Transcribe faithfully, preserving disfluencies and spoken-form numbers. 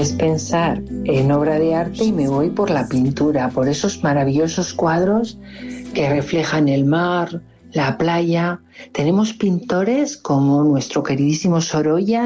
es pensar en obra de arte y me voy por la pintura, por esos maravillosos cuadros que reflejan el mar, la playa. Tenemos pintores como nuestro queridísimo Sorolla,